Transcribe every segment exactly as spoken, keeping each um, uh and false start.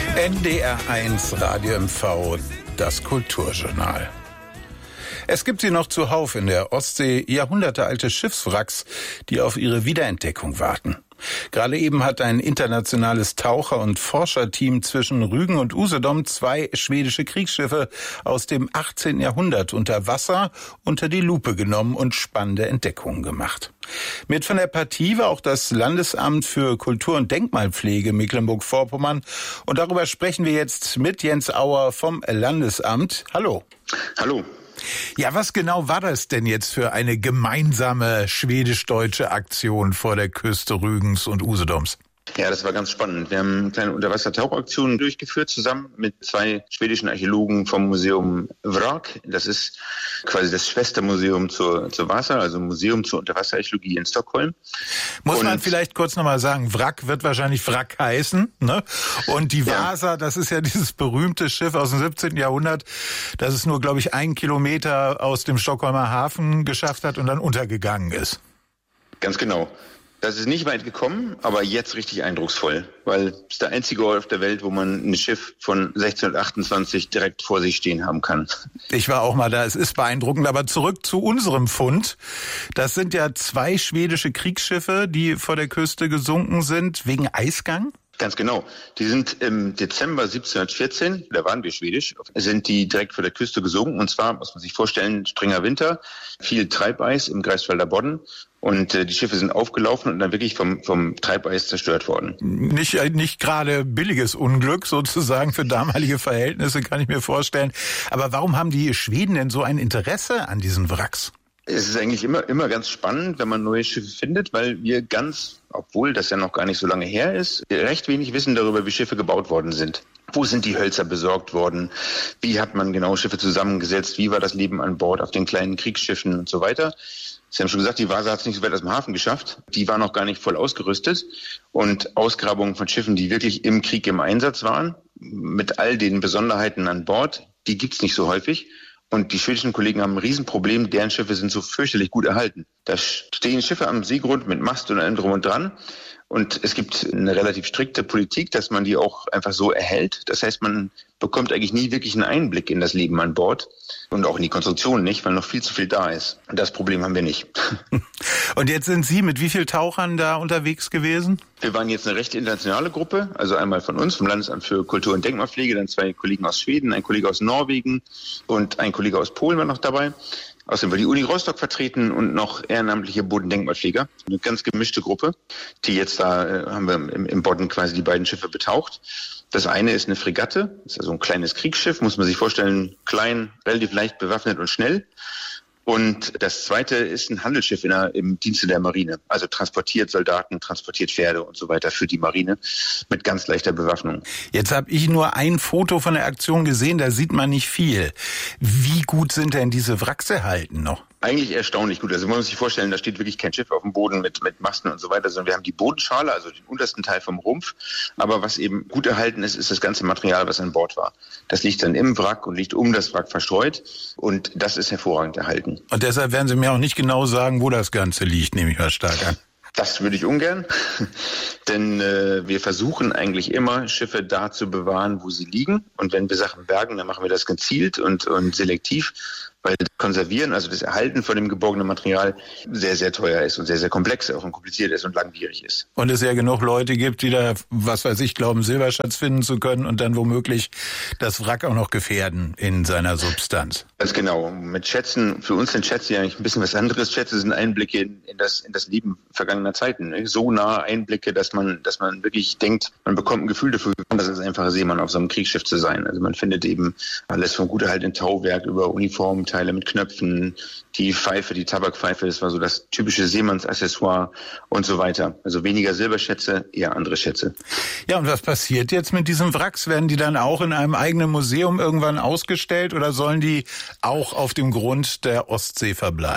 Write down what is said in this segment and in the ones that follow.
N D R eins Radio M V, das Kulturjournal. Es gibt sie noch zuhauf in der Ostsee, jahrhundertealte Schiffswracks, die auf ihre Wiederentdeckung warten. Gerade eben hat ein internationales Taucher- und Forscherteam zwischen Rügen und Usedom zwei schwedische Kriegsschiffe aus dem achtzehnten Jahrhundert unter Wasser unter die Lupe genommen und spannende Entdeckungen gemacht. Mit von der Partie war auch das Landesamt für Kultur- und Denkmalpflege Mecklenburg-Vorpommern. Und darüber sprechen wir jetzt mit Jens Auer vom Landesamt. Hallo. Hallo. Ja, was genau war das denn jetzt für eine gemeinsame schwedisch-deutsche Aktion vor der Küste Rügens und Usedoms? Ja, das war ganz spannend. Wir haben eine kleine Unterwassertauchaktion durchgeführt, zusammen mit zwei schwedischen Archäologen vom Museum Vrak. Das ist quasi das Schwestermuseum zur, zur Wasser, also ein Museum zur Unterwasserarchäologie in Stockholm. Muss und man vielleicht kurz nochmal sagen, Wrack wird wahrscheinlich Wrack heißen, ne? Und die Vasa, ja. Das ist ja dieses berühmte Schiff aus dem siebzehnten Jahrhundert, das es nur, glaube ich, einen Kilometer aus dem Stockholmer Hafen geschafft hat und dann untergegangen ist. Ganz genau. Das ist nicht weit gekommen, aber jetzt richtig eindrucksvoll, weil es ist der einzige Ort auf der Welt, wo man ein Schiff von sechzehnhundertachtundzwanzig direkt vor sich stehen haben kann. Ich war auch mal da, es ist beeindruckend, aber zurück zu unserem Fund. Das sind ja zwei schwedische Kriegsschiffe, die vor der Küste gesunken sind, wegen Eisgang? Ganz genau. Die sind im Dezember siebzehnhundertvierzehn, da waren wir schwedisch, sind die direkt vor der Küste gesunken. Und zwar, muss man sich vorstellen, strenger Winter, viel Treibeis im Greifswalder Bodden. Und äh, die Schiffe sind aufgelaufen und dann wirklich vom, vom Treibeis zerstört worden. Nicht, nicht gerade billiges Unglück sozusagen für damalige Verhältnisse, kann ich mir vorstellen. Aber warum haben die Schweden denn so ein Interesse an diesen Wracks? Es ist eigentlich immer, immer ganz spannend, wenn man neue Schiffe findet, weil wir ganz, obwohl das ja noch gar nicht so lange her ist, recht wenig wissen darüber, wie Schiffe gebaut worden sind. Wo sind die Hölzer besorgt worden? Wie hat man genau Schiffe zusammengesetzt? Wie war das Leben an Bord auf den kleinen Kriegsschiffen und so weiter? Sie haben schon gesagt, die Vasa hat es nicht so weit aus dem Hafen geschafft. Die war noch gar nicht voll ausgerüstet. Und Ausgrabungen von Schiffen, die wirklich im Krieg im Einsatz waren, mit all den Besonderheiten an Bord, die gibt's nicht so häufig. Und die schwedischen Kollegen haben ein Riesenproblem, deren Schiffe sind so fürchterlich gut erhalten. Da stehen Schiffe am Seegrund mit Mast und allem drum und dran. Und es gibt eine relativ strikte Politik, dass man die auch einfach so erhält. Das heißt, man bekommt eigentlich nie wirklich einen Einblick in das Leben an Bord und auch in die Konstruktion nicht, weil noch viel zu viel da ist. Und das Problem haben wir nicht. Und jetzt sind Sie mit wie vielen Tauchern da unterwegs gewesen? Wir waren jetzt eine recht internationale Gruppe, also einmal von uns, vom Landesamt für Kultur- und Denkmalpflege, dann zwei Kollegen aus Schweden, ein Kollege aus Norwegen und ein Kollege aus Polen war noch dabei. Außerdem war die Uni Rostock vertreten und noch ehrenamtliche Bodendenkmalpfleger. Eine ganz gemischte Gruppe, die jetzt da, äh, haben wir im, im Bodden quasi die beiden Schiffe betaucht. Das eine ist eine Fregatte, das ist also ein kleines Kriegsschiff, muss man sich vorstellen, klein, relativ leicht bewaffnet und schnell. Und das zweite ist ein Handelsschiff in der, im Dienste der Marine. Also transportiert Soldaten, transportiert Pferde und so weiter für die Marine mit ganz leichter Bewaffnung. Jetzt habe ich nur ein Foto von der Aktion gesehen, da sieht man nicht viel. Wie gut sind denn diese Wracks erhalten noch? Eigentlich erstaunlich gut. Also man muss sich vorstellen, da steht wirklich kein Schiff auf dem Boden mit, mit Masten und so weiter, sondern wir haben die Bodenschale, also den untersten Teil vom Rumpf. Aber was eben gut erhalten ist, ist das ganze Material, was an Bord war. Das liegt dann im Wrack und liegt um das Wrack verstreut. Und das ist hervorragend erhalten. Und deshalb werden Sie mir auch nicht genau sagen, wo das Ganze liegt, nehme ich mal stark an. Das würde ich ungern, denn äh, wir versuchen eigentlich immer, Schiffe da zu bewahren, wo sie liegen. Und wenn wir Sachen bergen, dann machen wir das gezielt und, und selektiv, weil das Konservieren, also das Erhalten von dem geborgenen Material sehr, sehr teuer ist und sehr, sehr komplex auch und kompliziert ist und langwierig ist. Und es ja genug Leute gibt, die da, was weiß ich, glauben, Silberschatz finden zu können und dann womöglich das Wrack auch noch gefährden in seiner Substanz. Ganz genau. Mit Schätzen, für uns sind Schätze ja eigentlich ein bisschen was anderes. Schätze sind Einblicke in, in das, in das Leben vergangener Zeiten. Ne? So nahe Einblicke, dass man, dass man wirklich denkt, man bekommt ein Gefühl dafür, das ist einfacher Seemann auf so einem Kriegsschiff zu sein. Also man findet eben alles von gut erhaltenem Tauwerk über Uniformteile mit Knöpfen, die Pfeife, die Tabakpfeife, das war so das typische Seemannsaccessoire und so weiter. Also weniger Silberschätze, eher andere Schätze. Ja, und was passiert jetzt mit diesen Wracks? Werden die dann auch in einem eigenen Museum irgendwann ausgestellt oder sollen die auch auf dem Grund der Ostsee verbleiben?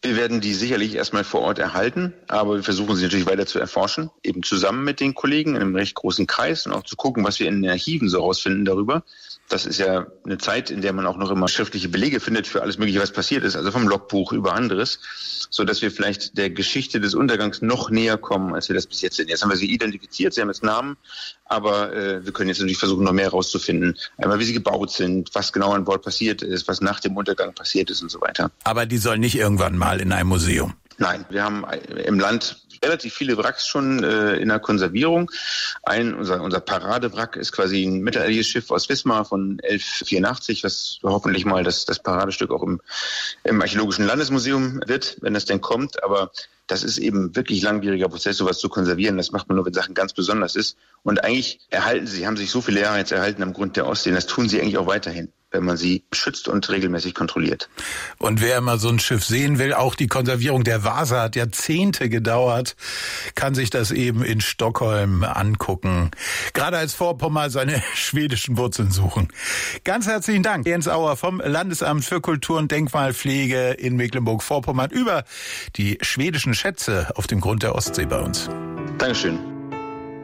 Wir werden die sicherlich erstmal vor Ort erhalten, aber wir versuchen sie natürlich weiter zu erforschen, eben zusammen mit den Kollegen in einem recht großen Kreis und auch zu gucken, was wir in den Archiven so rausfinden darüber. Das ist ja eine Zeit, in der man auch noch immer schriftliche Belege findet für alles Mögliche, was passiert ist, also vom Logbuch über anderes, so dass wir vielleicht der Geschichte des Untergangs noch näher kommen, als wir das bis jetzt sind. Jetzt haben wir sie identifiziert, sie haben jetzt Namen, aber äh, wir können jetzt natürlich versuchen, noch mehr herauszufinden. Einmal, wie sie gebaut sind, was genau an Bord passiert ist, was nach dem Untergang passiert ist und so weiter. Aber die sollen nicht irgendwann mal in einem Museum? Nein, wir haben im Land relativ viele Wracks schon äh, in der Konservierung. Ein, unser, unser Paradewrack ist quasi ein mittelalterliches Schiff aus Wismar von elf vierundachtzig, was hoffentlich mal das, das Paradestück auch im, im Archäologischen Landesmuseum wird, wenn das denn kommt. Aber das ist eben wirklich langwieriger Prozess, sowas zu konservieren. Das macht man nur, wenn Sachen ganz besonders ist. Und eigentlich erhalten sie, haben sich so viele Jahre jetzt erhalten am Grund der Ostsee. Das tun sie eigentlich auch weiterhin, wenn man sie schützt und regelmäßig kontrolliert. Und wer mal so ein Schiff sehen will, auch die Konservierung der Vasa hat Jahrzehnte gedauert, kann sich das eben in Stockholm angucken. Gerade als Vorpommer seine schwedischen Wurzeln suchen. Ganz herzlichen Dank, Jens Auer vom Landesamt für Kultur und Denkmalpflege in Mecklenburg-Vorpommern über die schwedischen Schätze auf dem Grund der Ostsee bei uns. Dankeschön.